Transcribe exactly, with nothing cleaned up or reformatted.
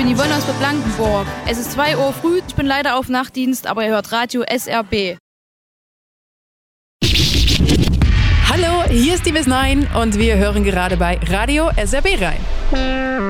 bin Yvonne aus Blankenburg. Es ist zwei Uhr früh, ich bin leider auf Nachtdienst, aber ihr hört Radio S R B. Hallo, hier ist die Miss Nine und wir hören gerade bei Radio S R B rein.